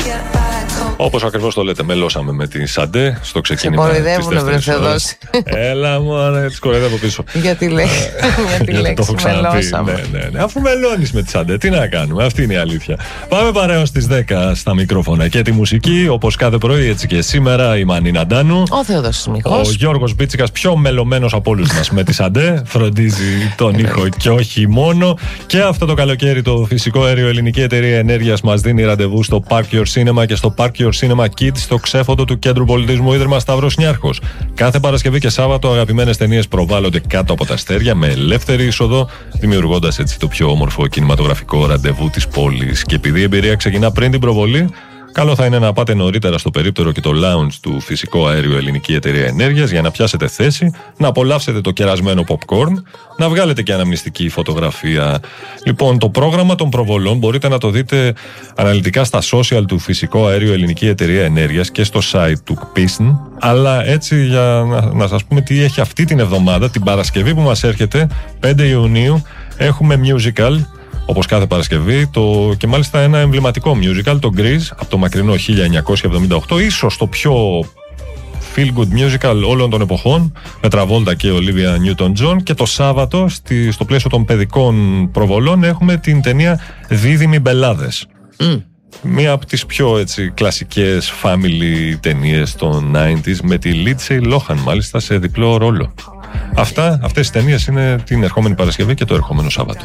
Όπως ακριβώς το λέτε, μελώσαμε με τη Σαντέ στο ξεκίνημα. Σε κοροϊδεύουνε, βρε Θεοδόση. Έλα μωρέ, τις κοροϊδεύω πίσω. Γιατί λέξη μελώσαμε. Ναι. Αφού μελώνεις με τη Σαντέ, τι να κάνουμε, αυτή είναι η αλήθεια. Πάμε παρέως στις 10 στα μικρόφωνα και τη μουσική, όπως κάθε πρωί, έτσι και σήμερα, η Μανίνα Ντάνου. Ο Θεοδόσης Μιχός. Ο Γιώργος Μπίτσικας, πιο μελωμένος από όλους μας με τη Σαντέ. Φροντίζει τον ήχο και όχι μόνο. Και αυτό το καλοκαίρι το φυσικό αέριο Ελληνική Εταιρεία Ενέργειας μας δίνει ραντεβού στο Park Your Cinema και στο Park Your Cinema Kids, στο ξέφωτο του Κέντρου Πολιτισμού Ίδρυμα Σταύρος Νιάρχος. Κάθε Παρασκευή και Σάββατο αγαπημένες ταινίες προβάλλονται κάτω από τα αστέρια με ελεύθερη είσοδο, δημιουργώντας έτσι το πιο όμορφο κινηματογραφικό ραντεβού της πόλης. Και επειδή η εμπειρία ξεκινά πριν την προβολή, καλό θα είναι να πάτε νωρίτερα στο περίπτερο και το lounge του Φυσικό Αέριο Ελληνική Εταιρεία Ενέργειας για να πιάσετε θέση, να απολαύσετε το κερασμένο popcorn, να βγάλετε και αναμνηστική φωτογραφία. Λοιπόν, το πρόγραμμα των προβολών μπορείτε να το δείτε αναλυτικά στα social του Φυσικό Αέριο Ελληνική Εταιρεία Ενέργειας και στο site του PISN. Αλλά έτσι για να σας πούμε τι έχει αυτή την εβδομάδα, την Παρασκευή που μας έρχεται, 5 Ιουνίου, έχουμε musical. Όπως κάθε Παρασκευή, και μάλιστα ένα εμβληματικό musical, το Grease, από το μακρινό 1978, ίσως το πιο feel-good musical όλων των εποχών, με Travolta και Olivia Newton-John. Και το Σάββατο, στο πλαίσιο των παιδικών προβολών, έχουμε την ταινία Δίδυμοι Μπελάδες. Μία από τις πιο έτσι, κλασικές family ταινίες των 90s, με τη Lindsay Lohan μάλιστα σε διπλό ρόλο. Αυτές οι ταινίες είναι την ερχόμενη Παρασκευή και το ερχόμενο Σάββατο.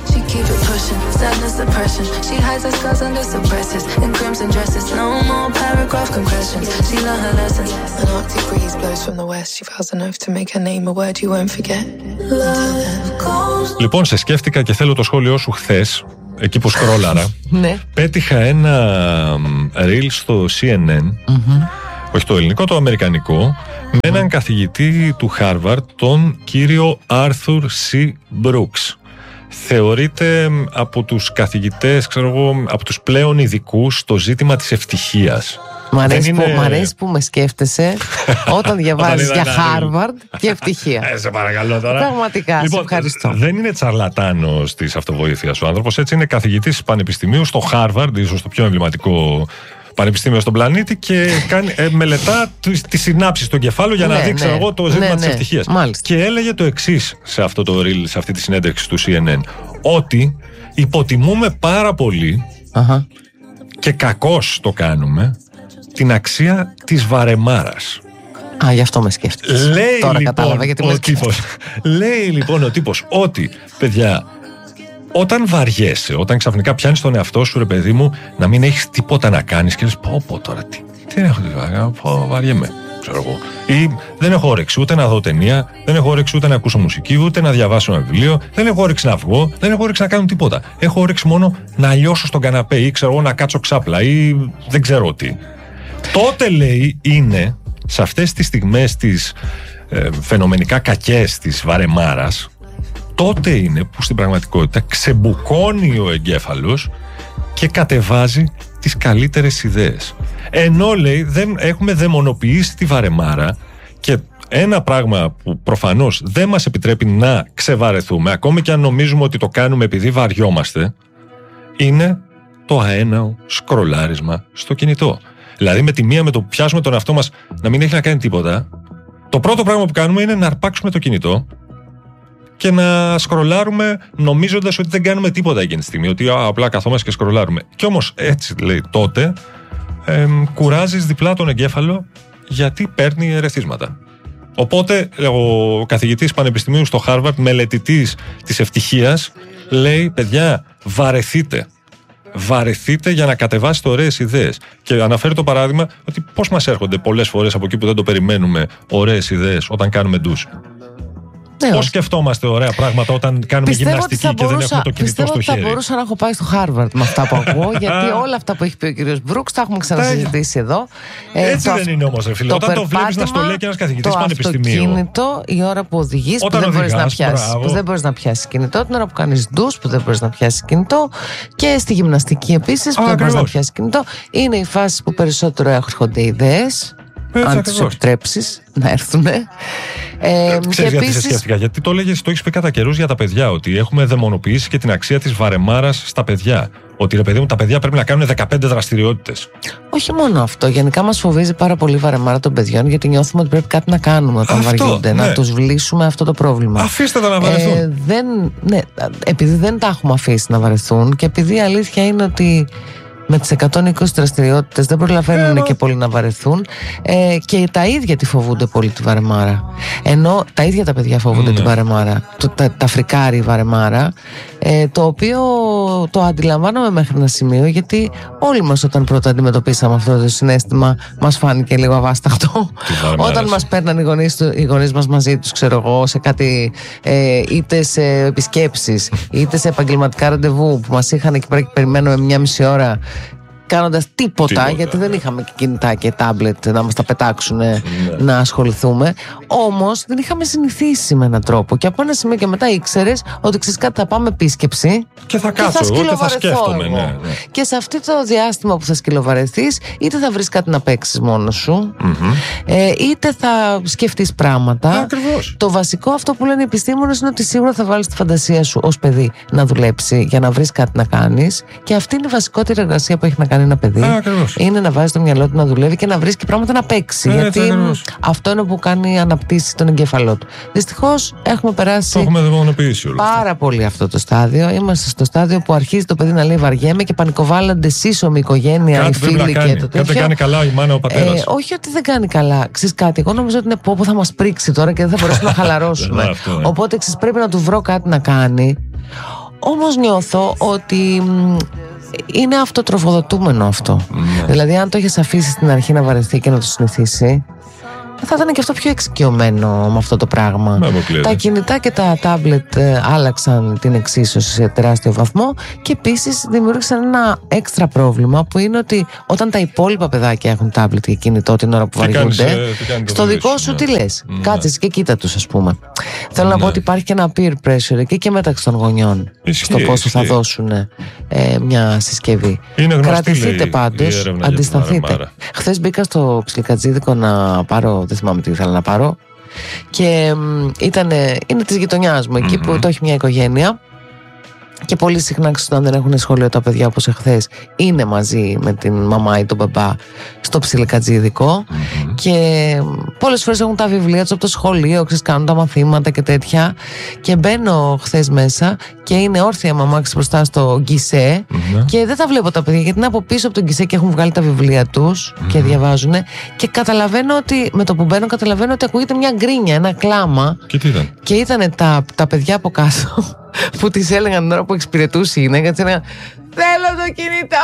Λοιπόν, σε σκέφτηκα και θέλω το σχόλιο σου χθες, εκεί που σκρόλαρα. Πέτυχα ένα reel στο CNN, όχι το ελληνικό, το αμερικανικό, με έναν καθηγητή του Harvard, τον κύριο Arthur C. Brooks. Θεωρείται από τους καθηγητές, ξέρω εγώ, από τους πλέον ειδικούς στο ζήτημα της ευτυχίας. Μ' αρέσει που με σκέφτεσαι όταν διαβάζεις για Harvard και ευτυχία. Σε παρακαλώ τώρα. Πραγματικά, λοιπόν, σε ευχαριστώ. Δεν είναι τσαρλατάνος της αυτοβοήθειας ο άνθρωπος, έτσι είναι καθηγητής πανεπιστημίου στο Harvard, ίσως το πιο εμβληματικό πανεπιστήμιο στον πλανήτη, και μελετά τις συνάψεις στον κεφάλαιο για να δείξει εγώ το ζήτημα της ευτυχίας. Και έλεγε το εξής σε αυτό το reel, σε αυτή τη συνέντευξη του CNN, ότι υποτιμούμε πάρα πολύ και κακώς το κάνουμε την αξία της βαρεμάρας. Γι' αυτό με σκέφτηκες. Τώρα κατάλαβα γιατί με σκέφτηκες. Λέει λοιπόν ο τύπος ότι, παιδιά, όταν βαριέσαι, όταν ξαφνικά πιάνεις τον εαυτό σου, ρε παιδί μου, να μην έχεις τίποτα να κάνεις και λες πω τώρα τι έχω βαριέμαι, ξέρω εγώ. Ή δεν έχω όρεξη ούτε να δω ταινία, δεν έχω όρεξη ούτε να ακούσω μουσική, ούτε να διαβάσω ένα βιβλίο, δεν έχω όρεξη να βγω, δεν έχω όρεξη να κάνω τίποτα. Έχω όρεξη μόνο να λιώσω στον καναπέ ή ξέρω εγώ να κάτσω ξάπλα ή δεν ξέρω τι. Τότε, λέει, είναι σε αυτές τις στιγμές τις φαινομενικά κακές της βαρεμάρας, τότε είναι που στην πραγματικότητα ξεμπουκώνει ο εγκέφαλος και κατεβάζει τις καλύτερες ιδέες. Ενώ, λέει, έχουμε δαιμονοποιήσει τη βαρεμάρα, και ένα πράγμα που προφανώς δεν μας επιτρέπει να ξεβαρεθούμε, ακόμη και αν νομίζουμε ότι το κάνουμε επειδή βαριόμαστε, είναι το αέναο σκρολάρισμα στο κινητό. Δηλαδή με το που πιάσουμε τον εαυτό μας να μην έχει να κάνει τίποτα, το πρώτο πράγμα που κάνουμε είναι να αρπάξουμε το κινητό και να σκρολάρουμε νομίζοντας ότι δεν κάνουμε τίποτα εκείνη τη στιγμή, ότι απλά καθόμαστε και σκρολάρουμε. Κι όμως έτσι, λέει, τότε κουράζεις διπλά τον εγκέφαλο, γιατί παίρνει ερεθίσματα. Οπότε ο καθηγητής πανεπιστημίου στο Harvard, μελετητής της ευτυχίας, λέει, παιδιά, βαρεθείτε για να κατεβάσετε ωραίες ιδέες. Και αναφέρει το παράδειγμα ότι πώς μας έρχονται πολλές φορές από εκεί που δεν το περιμένουμε ωραίες ιδέες όταν κάνουμε ντους. Πώς σκεφτόμαστε ωραία πράγματα όταν κάνουμε γυμναστική και δεν έχουμε το κινητό στο χέρι. Πιστεύω ότι θα μπορούσα να έχω πάει στο Harvard με αυτά που ακούω, γιατί όλα αυτά που έχει πει ο κύριος Μπρούξ τα έχουμε ξανασυζητήσει εδώ. Έτσι δεν είναι όμως, φίλε. Όταν το βλέπεις να στο λέει και ένας καθηγητής πανεπιστημίου. Το αυτοκίνητο, η ώρα που οδηγείς, που δεν μπορείς να πιάσεις κινητό, την ώρα που κάνεις ντους που δεν μπορείς να πιάσεις κινητό, και στη γυμναστική επίσης που δεν μπορείς να πιάσεις κινητό. Είναι οι φάσεις που περισσότερο έρχονται ιδέες, αν τους επιτρέψεις να έρθουν. Ξέρεις γιατί σε σκέφτηκα? Γιατί το έχεις πει κατά καιρούς για τα παιδιά, ότι έχουμε δαιμονοποιήσει και την αξία της βαρεμάρας στα παιδιά. Ότι ρε παιδί μου, τα παιδιά πρέπει να κάνουν 15 δραστηριότητες. Όχι μόνο αυτό. Γενικά μας φοβίζει πάρα πολύ η βαρεμάρα των παιδιών, γιατί νιώθουμε ότι πρέπει κάτι να κάνουμε όταν βαριούνται. Ναι. Να τους λύσουμε αυτό το πρόβλημα. Αφήστε τα να βαρεθούν. Επειδή δεν τα έχουμε αφήσει να βαρεθούν και επειδή η αλήθεια είναι ότι με τις 120 δραστηριότητες δεν προλαβαίνουν και πολύ να βαρεθούν, και τα ίδια τη φοβούνται πολύ τη βαρεμάρα. Ενώ τα ίδια τα παιδιά φοβούνται τη βαρεμάρα. Τα φρικάρει η βαρεμάρα, το οποίο το αντιλαμβάνομαι μέχρι ένα σημείο, γιατί όλοι μας όταν πρώτα αντιμετωπίσαμε αυτό το συναίσθημα μας φάνηκε λίγο αβάσταχτο. Όταν μας παίρναν οι γονείς μας μαζί τους, ξέρω εγώ, σε κάτι, είτε σε επισκέψεις είτε σε επαγγελματικά ραντεβού που μας είχαν εκεί πέρα και περιμένουμε 1,5 ώρα κάνοντας τίποτα, γιατί δεν είχαμε και κινητά και τάμπλετ να μας τα πετάξουν να ασχοληθούμε. Όμως δεν είχαμε συνηθίσει με έναν τρόπο. Και από ένα σημείο και μετά ήξερες ότι ξέρεις κάτι, θα πάμε επίσκεψη και θα κάτσω εγώ και θα σκέφτομαι. Ναι. Και σε αυτό το διάστημα που θα σκυλοβαρεθείς, είτε θα βρεις κάτι να παίξεις μόνος σου, είτε θα σκεφτείς πράγματα. Ακριβώς. Το βασικό, αυτό που λένε οι επιστήμονες, είναι ότι σίγουρα θα βάλεις τη φαντασία σου ως παιδί να δουλέψει για να βρεις κάτι να κάνεις. Και αυτή είναι η βασικότερη εργασία που έχει να κάνει ένα παιδί. Είναι να βάζει το μυαλό του να δουλεύει και να βρίσκει πράγματα να παίξει. Γιατί αυτό είναι που κάνει αναπτύσσει τον εγκέφαλό του. Δυστυχώς έχουμε περάσει. Το έχουμε δαιμονοποιήσει όλο πάρα πολύ αυτό το στάδιο. Είμαστε στο στάδιο που αρχίζει το παιδί να λέει βαριέμαι και πανικοβάλλονται σύσσωμη οικογένεια, οι φίλοι και το τέτοιο. Κάτι δεν κάνει καλά η μάνα, ο πατέρας. Όχι ότι δεν κάνει καλά. Ξέρεις κάτι, εγώ νομίζω ότι είναι που θα μας πρίξει τώρα και δεν θα μπορέσουμε να χαλαρώσουμε. Οπότε ξέρεις, πρέπει να του βρω κάτι να κάνει. Όμως νιώθω ότι είναι αυτοτροφοδοτούμενο αυτό. Δηλαδή, αν το έχεις αφήσει στην αρχή να βαρεθεί και να το συνηθίσει, θα ήταν και αυτό πιο εξοικειωμένο με αυτό το πράγμα. Τα κινητά και τα τάμπλετ άλλαξαν την εξίσωση σε τεράστιο βαθμό και επίσης δημιούργησαν ένα έξτρα πρόβλημα, που είναι ότι όταν τα υπόλοιπα παιδάκια έχουν τάμπλετ και κινητό την ώρα που βαριούνται, στο δικό σου τι λες? Κάτσε και κοίτα τους, ας πούμε. Θέλω να πω ότι υπάρχει και ένα peer pressure εκεί και μεταξύ των γονιών στο πόσο θα δώσουν μια συσκευή. Κρατηθείτε πάντως, αντισταθείτε. Χθες μπήκα στο Ψιλικατζίδικο να πάρω, δεν θυμάμαι τι ήθελα να πάρω, και είναι της γειτονιάς μου, εκεί που το έχει μια οικογένεια. Και πολύ συχνά, όταν δεν έχουν σχολείο τα παιδιά, όπως εχθές, είναι μαζί με την μαμά ή τον μπαμπά στο Ψιλικατζίδικο. Και πολλές φορές έχουν τα βιβλία τους από το σχολείο, κάνουν τα μαθήματα και τέτοια. Και μπαίνω χθες μέσα και είναι όρθια η μαμά μπροστά στο γκισέ, και δεν τα βλέπω τα παιδιά, γιατί είναι από πίσω από το γκισέ και έχουν βγάλει τα βιβλία τους και διαβάζουν. Και καταλαβαίνω ότι με το που μπαίνω, καταλαβαίνω ότι ακούγεται μια γκρίνια, ένα κλάμα. Και τι ήταν? Και ήταν τα παιδιά από κάτω που τις έλεγαν την ώρα που εξυπηρετούσε η γυναίκα, της έλεγαν θέλω το κινητό.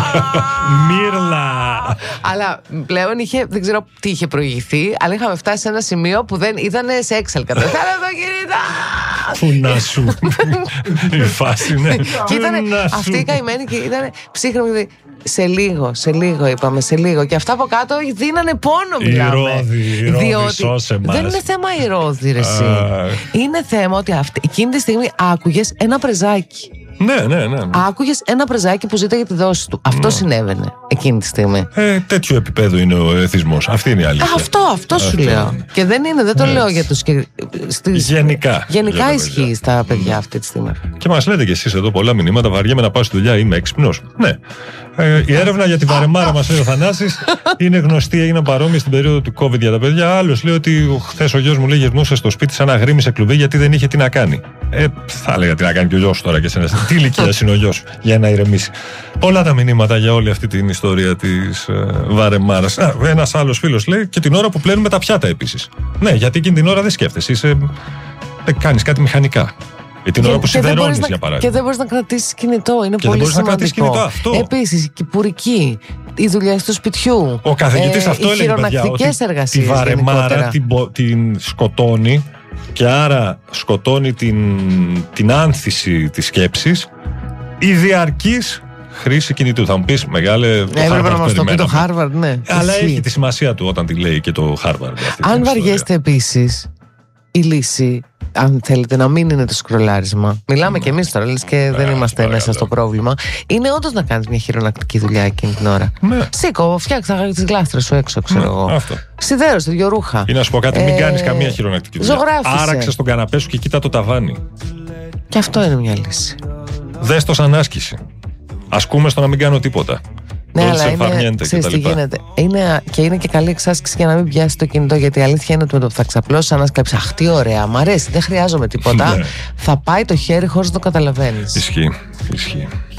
Μύρλα. Αλλά πλέον δεν ξέρω τι είχε προηγηθεί, αλλά είχαμε φτάσει σε ένα σημείο που δεν ήταν σε έξαλκα. Θέλω το κινητό. Πού να σου. Η φάση, ναι. Και ήταν αυτή η καημένη και ήταν ψύχρεμη. Σε λίγο είπαμε, σε λίγο. Και αυτά από κάτω δίνανε πόνο, μιλάμε. Ηρώδη, σώσε μας. Δεν είναι θέμα ηρώδη, ρε εσύ. Είναι θέμα ότι εκείνη τη στιγμή άκουγες ένα πρεζάκι. Ναι. Άκουγες ένα πρεζάκι που ζήταγε τη δόση του. Αυτό συνέβαινε εκείνη τη στιγμή. Τέτοιο επίπεδο είναι ο εθισμός. Αυτή είναι η αλήθεια. Αυτό σου λέω. Και δεν το λέω για τους. Γενικά ισχύει στα παιδιά αυτή τη στιγμή. Και μας λέτε κι εσείς εδώ πολλά μηνύματα. Βαριέμαι να πάω στη δουλειά, είμαι έξυπνος. Ναι. Η έρευνα για τη βαρεμάρα, μας λέει ο Θανάσης, είναι γνωστή, έγινε παρόμοια στην περίοδο του COVID για τα παιδιά. Άλλος λέει ότι χθες ο γιος μου γυρνούσε στο σπίτι σαν να γρήμισε κλουβί γιατί δεν είχε τι να κάνει. Θα έλεγα τι να κάνει και ο γιος τώρα και σε τι ηλικία είναι ο γιος για να ηρεμήσει. Πολλά τα μηνύματα για όλη αυτή την ιστορία της βαρεμάρας. Ένας άλλος φίλος λέει και την ώρα που πλένουμε τα πιάτα επίσης. Ναι, γιατί εκείνη την ώρα δεν σκέφτεσαι, κάνεις κάτι μηχανικά. Την ώρα που σιδερώνεις, για παράδειγμα. Και δεν μπορείς να κρατήσεις κινητό. Είναι και πολύ σημαντικό. Επίσης, η κυπουρική, οι δουλειές του σπιτιού. Ο καθηγητής αυτό έλεγε, παιδιά, ότι τη βαρεμάρα την σκοτώνει, και άρα σκοτώνει την άνθηση της σκέψης, η διαρκής χρήση κινητού. Θα μου πεις, μεγάλε, έπρεπε να μας το πει το Harvard, ναι. Αλλά έχει τη σημασία του όταν τη λέει και το Harvard. Αν βαριέστε επίσης, η λύση αν θέλετε, να μην είναι το σκρολάρισμα. Μιλάμε κι εμείς τώρα, λες και δεν είμαστε μέσα στο πρόβλημα. Είναι όντως να κάνεις μια χειρονακτική δουλειά εκείνη την ώρα. Σήκω, φτιάξα τις γλάστρες σου έξω, ξέρω εγώ. Σιδέρωσε δυο ρούχα. Ή να σου πω κάτι, μην κάνεις καμία χειρονακτική δουλειά. Ζωγράφησε. Άραξε στον καναπέ σου και κοίτα το ταβάνι. Και αυτό είναι μια λύση. Δες το σαν άσκηση. Ασκούμε στο να μην κάνω τίποτα. Ναι, αλλά ξέρεις τι γίνεται. Είναι και καλή εξάσκηση για να μην πιάσει το κινητό. Γιατί η αλήθεια είναι ότι με το που θα ξαπλώσει, ανάσκαψε. Αχ, τι ωραία, μ' αρέσει, δεν χρειάζομαι τίποτα. Θα πάει το χέρι χωρίς να το καταλαβαίνεις. Ισχύει.